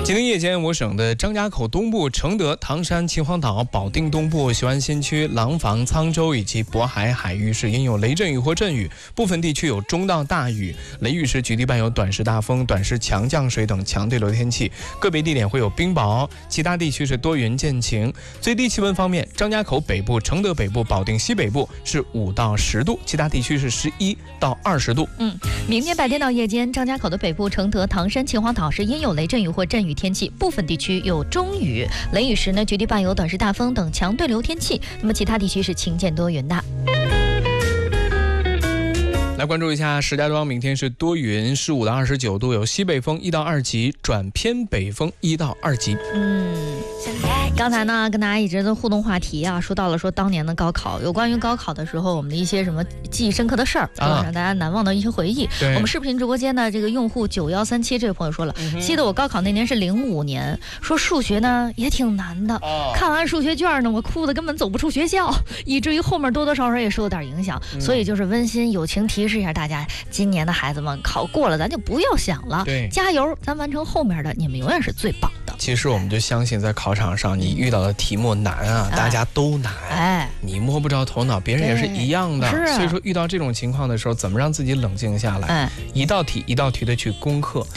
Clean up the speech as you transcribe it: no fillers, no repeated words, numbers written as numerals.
今天夜间，我省的张家口东部、承德、唐山、秦皇岛、保定东部、雄安新区、廊坊、沧州以及渤海海域是应有雷阵雨或阵雨，部分地区有中到大雨，雷雨时局地伴有短时大风、短时强降水等强对流天气，个别地点会有冰雹，其他地区是多云见晴。最低气温方面，张家口北部、承德北部、保定西北部是5到10度，其他地区是11到20度。 明天白天到夜间，张家口的北部、承德、唐山、秦皇岛是应有雷阵雨或阵雨天气，部分地区有中雨，雷雨时呢，局地伴有短时大风等强对流天气。那么其他地区是晴见多云的。 来关注一下石家庄，明天是多云，15到29度，有西北风1到2级，转偏北风1到2级。 刚才呢跟大家一直的互动话题啊，说到了说当年的高考，有关于高考的时候我们的一些什么记忆深刻的事儿，让大家难忘的一些回忆。我们视频直播间的这个用户9137这位朋友说了，记得我高考那年是05年，说数学呢也挺难的，看完数学卷呢我哭得根本走不出学校，以至于后面多多少少也受点影响。所以就是温馨友情提示一下大家，今年的孩子们考过了咱就不要想了，加油，咱完成后面的，你们永远是最棒的。 其实我们就相信在考场上你遇到的题目难啊，大家都难，你摸不着头脑，别人也是一样的。所以说遇到这种情况的时候，怎么让自己冷静下来，一道题一道题的去攻克。